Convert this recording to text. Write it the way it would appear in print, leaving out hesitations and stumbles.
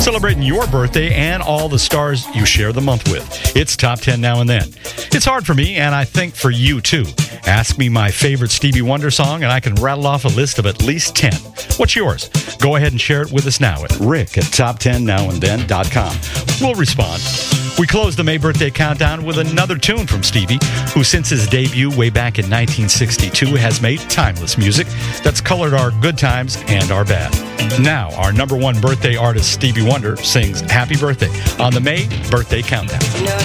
celebrating your birthday and all the stars you share the month with. It's Top 10 Now and Then. It's hard for me, and I think for you too. Ask me my favorite Stevie Wonder song, and I can rattle off a list of at least 10. What's yours? Go ahead and share it with us now at rick@top10nowandthen.com. We'll respond. We close the May birthday countdown with another tune from Stevie, who since his debut way back in 1962 has made timeless music that's colored our good times and our bad. Now, our number one birthday artist, Stevie Wonder, sings Happy Birthday on the May birthday countdown.